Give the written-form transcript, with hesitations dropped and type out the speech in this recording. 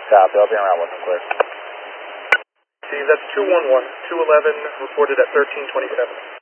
Copy, I'll be around once I'm clear. Steve, that's 211. 211 reported at 1327.